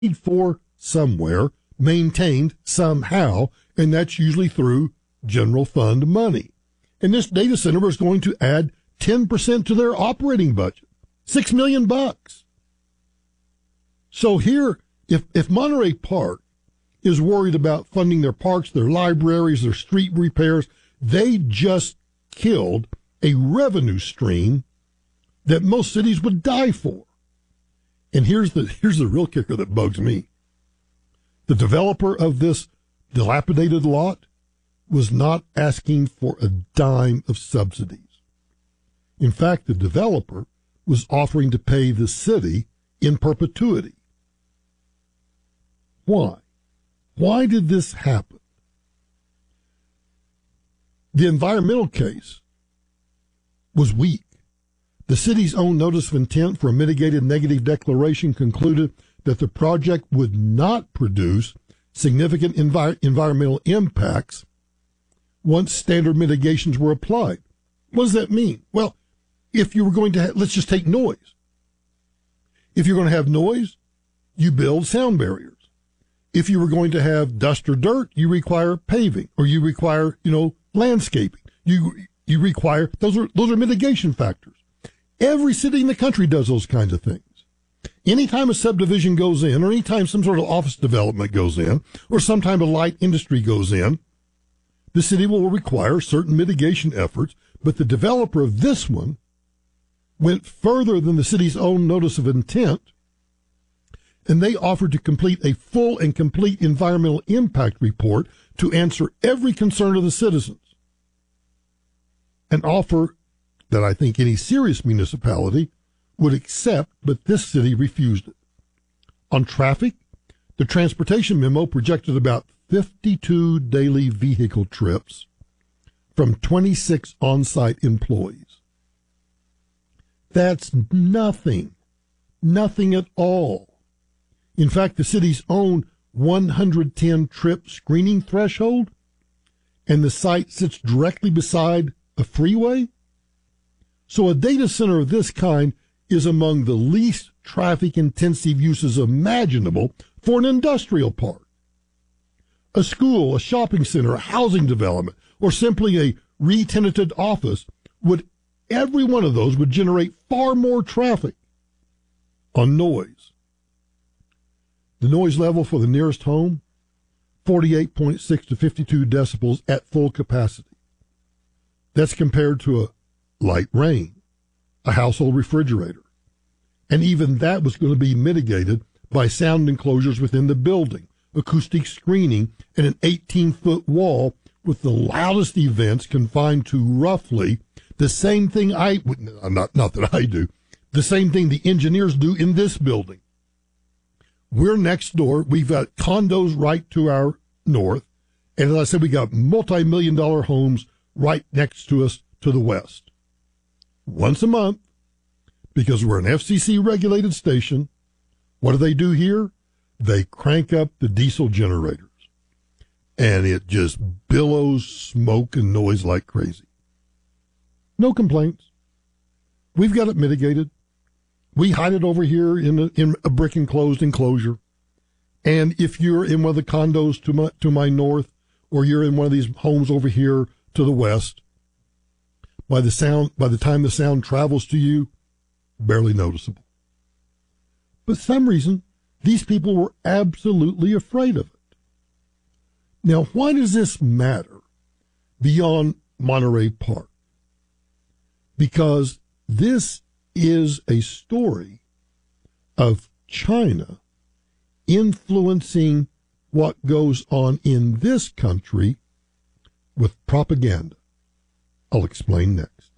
for somewhere, maintained somehow, and that's usually through general fund money. And this data center is going to add 10% to their operating budget, $6 million. So here, if Monterey Park is worried about funding their parks, their libraries, their street repairs, they just killed a revenue stream that most cities would die for. And here's the real kicker that bugs me. The developer of this dilapidated lot was not asking for a dime of subsidies. In fact, the developer was offering to pay the city in perpetuity. Why? Why did this happen? The environmental case was weak. The city's own notice of intent for a mitigated negative declaration concluded that the project would not produce significant environmental impacts once standard mitigations were applied. What does that mean? Well, if you were going to let's just take noise. If you're going to have noise, you build sound barriers. If you were going to have dust or dirt, you require paving, or you require, landscaping. You require, those are mitigation factors. Every city in the country does those kinds of things. Anytime a subdivision goes in, or anytime some sort of office development goes in, or sometime a light industry goes in, the city will require certain mitigation efforts, but the developer of this one went further than the city's own notice of intent, and they offered to complete a full and complete environmental impact report to answer every concern of the citizens. An offer that I think any serious municipality would accept, but this city refused it. On traffic, the transportation memo projected about 52 daily vehicle trips from 26 on-site employees. That's nothing at all. In fact, the city's own 110 trip screening threshold, and the site sits directly beside a freeway. So a data center of this kind is among the least traffic-intensive uses imaginable for an industrial park. A school, a shopping center, a housing development, or simply a re-tenanted office, every one of those would generate far more traffic on noise. The noise level for the nearest home, 48.6 to 52 decibels at full capacity. That's compared to a light rain, a household refrigerator. And even that was going to be mitigated by sound enclosures within the building, acoustic screening, and an 18-foot wall with the loudest events confined to roughly the same thing not that I do, the same thing the engineers do in this building. We're next door. We've got condos right to our north. And as I said, we got multi-million-dollar homes right next to us to the west. Once a month, because we're an FCC-regulated station, what do here? They crank up the diesel generators. And it just billows smoke and noise like crazy. No complaints. We've got it mitigated. We hide it over here in a brick enclosed enclosure. And if you're in one of the condos to my north, or you're in one of these homes over here to the west, by the time the sound travels to you, barely noticeable. But for some reason, these people were absolutely afraid of it. Now, why does this matter beyond Monterey Park? Because this is a story of China influencing what goes on in this country with propaganda. I'll explain next.